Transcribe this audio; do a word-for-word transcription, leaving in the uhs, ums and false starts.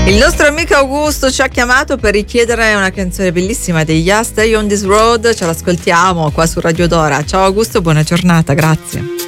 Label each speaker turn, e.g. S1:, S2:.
S1: Il nostro amico Augusto ci ha chiamato per richiedere una canzone bellissima degli Yes, Stay on This Road. Ce l'ascoltiamo qua su Radio Dora. Ciao Augusto, buona giornata, grazie.